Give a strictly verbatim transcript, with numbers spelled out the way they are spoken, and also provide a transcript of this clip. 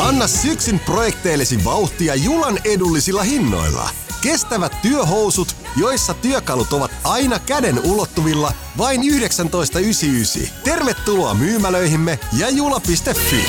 Anna syksyn projekteillesi vauhtia Julan edullisilla hinnoilla. Kestävät työhousut, joissa työkalut ovat aina käden ulottuvilla, vain yhdeksäntoista yhdeksänkymmentäyhdeksän. Tervetuloa myymälöihimme ja jula piste fi.